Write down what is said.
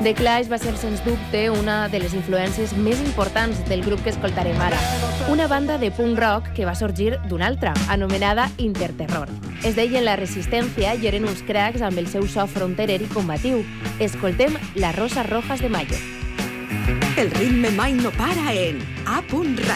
The Clash va ser, sens dubte, una de les influències més importants del grup que escoltarem ara. Una banda de punk rock que va sorgir d'una altra, anomenada Interterror. Es deien La Resistència i eren uns cracs amb el seu so fronterer i combatiu. Escoltem Las Rosas Rojas de Mayo. El ritme mai no para en A.Radio.